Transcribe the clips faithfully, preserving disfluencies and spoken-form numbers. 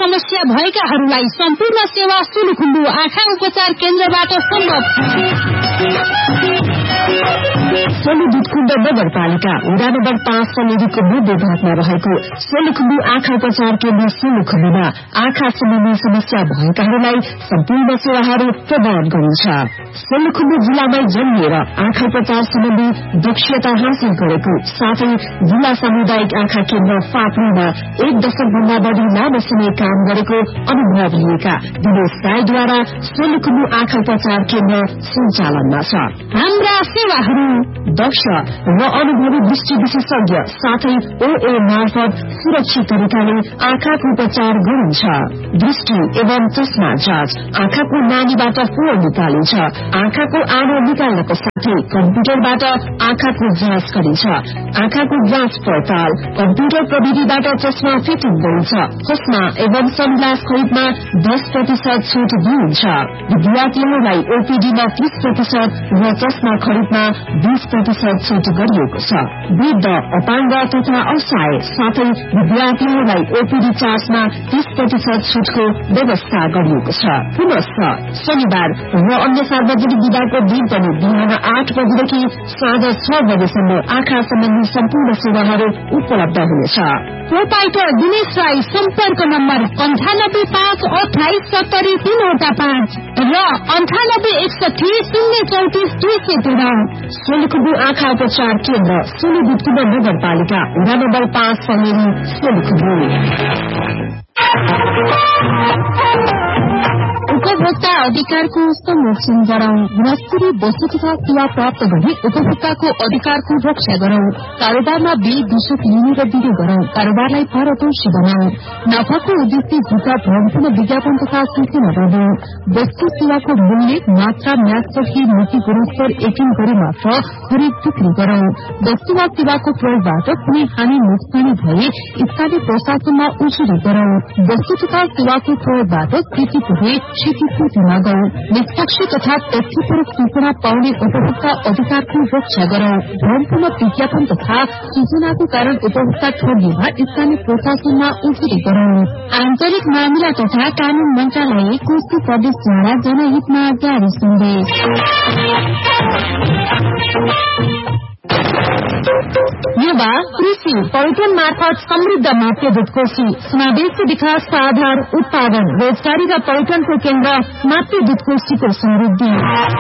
समस्या भएकाहरूलाई सम्पूर्ण सेवा सोलुखुम्बु आँखा उपचार केन्द्रबाट सम्भव। सोलुखुम्बु नगरपालिका वडा नम्बर पाँच समितिको मध्य भागमा रहेको सोलुखुम्बु आँखा उपचार केन्द्र सोलुखुम्बुमा आँखा सम्बन्धी समस्या भएकाहरूलाई सम्पूर्ण सेवाहरू प्रदान गरिन्छ। सोलुखुम्बु जिल्लामै जन्मिएर आँखा उपचार सम्बन्धी दक्षता हासिल गरेको साथै जिल्ला सामुदायिक आँखा केन्द्र फाप्रीमा एक दशक भन्दा बढ़ी लामो समय काम गरेको अनुभव लिएका दिनेश राईद्वारा सोलुखुम्बु आँखा उपचार केन्द्र सञ्चालनमा छ। हाम्रा सेवाहरू दक्ष र अनुभवी दृष्टि विशेषज्ञ साथै ओए मार्फत सुरक्षित तरिकाले आँखाको उपचार गरिन्छ। दृष्टि एवं चस्मा जाँच, आँखाको नानीबाट फोहोर निकालिन्छ, आँखाको आनो निकाल्नको साथै कम्प्युटरबाट आँखाको जाँच गरिन्छ। आँखाको जाँच पडताल, कम्प्युटर प्रविधिबाट चस्मा फिटिङ गरिन्छ। चस्मा एवं सनग्लास खरिदमा दस प्रतिशत छूट दिइन्छ। विद्यार्थीहरूलाई ओपीडीमा तीस प्रतिशत र चस्मा खरिदमा बीस प्रतिशत छूट गरिएको छ। वृद्ध, अपाङ्ग तथा असहाय साथै विद्यार्थीहरूलाई ओपीडी चार्जमा तीस प्रतिशत छूटको व्यवस्था गरिएको छ। पुनश्च शनिबार र अन्य सार्वजनिक दिनको दिन पनि बिहान आठ बजेदेखि साँझ छ बजेसम्म आँखा सम्बन्धी सम्पूर्ण सेवाहरू उपलब्ध हुनेछ। प्रोपाइटर दिनेश राई सम्पर्क नम्बर अन्ठानब्बे पाँच अठाइस सत्तरी तीनवटा पाँच र अन्ठानब्बे एकसठी शून्य चौतिस दुई सय तेह्र। सोलुखुम्बु आँखा उपचार केन्द्र सोलुखुम्बु नगरपालिका वडा नम्बर पाँच समेरी सोलुखुम्बु। उपभोक्ता अधिकारको संरक्षण गरौं। गुणस्तरीय वस्तु तथा सेवा प्राप्त गरी उपभोक्ताको अधिकारको रक्षा गरौं। कारोबारमा बिल विशेष लिने र दिने गरौं। कारोबारलाई पारदर्शी बनाऊ। नाफाको उद्देश्य जुका भ्रमपूर्ण विज्ञापन तथा सूचना गर्नु। वस्तु सेवाको मूल्य, मात्रा, म्यादसही नीति गुणस्तर यकिन गरी मात्र खरिद बिक्री गरौं। वस्तु वा सेवाको प्रयोगबाट कुनै हानि नोक्सानी भए स्थानीय प्रशासनमा उजुरी गरौं। वस्तु तथा सेवाको प्रयोगबाट क्षति पुगे क्षतिपूर्ति मागौं। निष्पक्ष तथा तथ्यपरक सूचना पाउने उपभोक्ता अधिकारको रक्षा गरौं। भ्रमपूर्ण विज्ञापन तथा सूचनाको कारण उपभोक्ता ठगिएमा स्थानीय प्रशासनमा उजुरी गरौं। आन्तरिक मामिला तथा कानून मन्त्रालय कोशी प्रदेशद्वारा जनहितमा जारी सन्देश। युवा कृषि पर्यटन मार्फत समृद्ध मातृदूध कोशी समावेशी विकासका आधार उत्पादन रोजगारी र पर्यटनको केन्द्र मातृदूध कोशीको समृद्धि।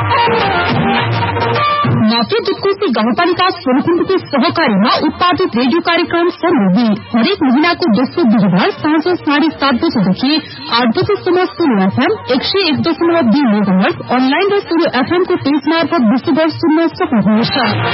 मातृदूध कोशी गाउँपालिका सोलुखुम्बुको सहकारीमा उत्पादित रेडियो कार्यक्रम समृद्धि हरेक महीनाको दोस्रो बुधबार साँझ साढे सात बजेदेखि आठ बजेसम्म सोलो एफएम एक सय एक दशमलव दुई मेगाहर्ज अनलाइन र सोलो एफएमको पेज मार्फत विश्वभर सुन्न सक्नुहुनेछ।